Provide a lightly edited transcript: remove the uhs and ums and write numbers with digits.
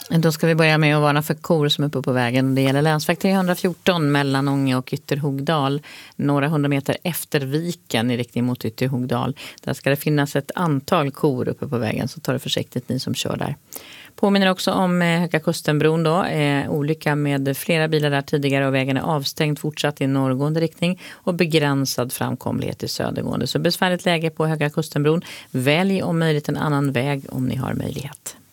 Då ska vi börja med att varna för kor som är uppe på vägen. Det gäller länsväg 314 mellan Ånge och Ytterhogdal. Några 100 meter efter viken i riktning mot Ytterhogdal. Där ska det finnas ett antal kor uppe på vägen, så ta det försiktigt ni som kör där. Påminner också om Höga Kustenbron då. Olycka med flera bilar där tidigare och vägen är avstängd fortsatt i norrgående riktning och begränsad framkomlighet i södergående. Så besvärligt läge på Höga Kustenbron. Välj om möjligt en annan väg om ni har möjlighet.